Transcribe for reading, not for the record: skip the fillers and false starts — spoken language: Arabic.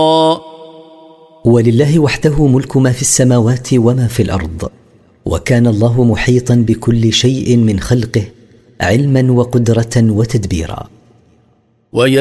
ولله وحده ملك ما في السماوات وما في الأرض، وكان الله محيطا بكل شيء من خلقه علما وقدرة وتدبيرا.